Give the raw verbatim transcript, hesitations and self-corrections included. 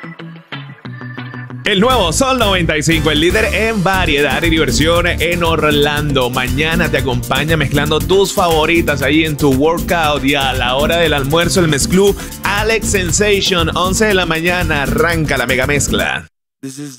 El nuevo Sol noventa y cinco, el líder en variedad y diversión en Orlando. Mañana te acompaña mezclando tus favoritas ahí en tu workout, y a la hora del almuerzo el mezclú Alex Sensation, once de la mañana, arranca la mega mezcla. This is